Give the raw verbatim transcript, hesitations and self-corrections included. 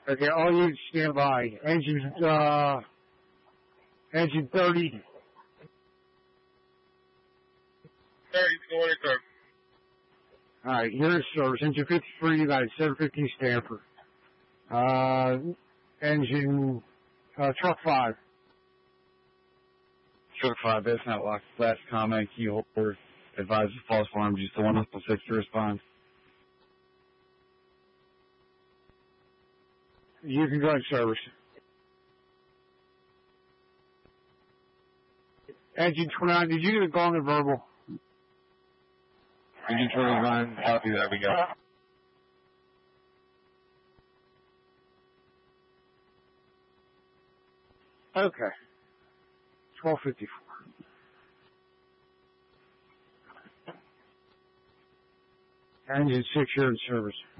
Okay, all units stand by. Engine, uh, engine thirty. thirty, go in, sir. Alright, here's service. Engine fifty-three, United seven fifteen Stanford. Uh, engine, uh, truck five. Truck five, that's not locked. Last comment, key holder. Advise of false alarm, just the one oh six to respond. You can go in service. Engine twenty-nine, did you get a gong and verbal? Engine twenty-nine, copy that, we go. Okay. twelve fifty-four. Engine six, you're in service.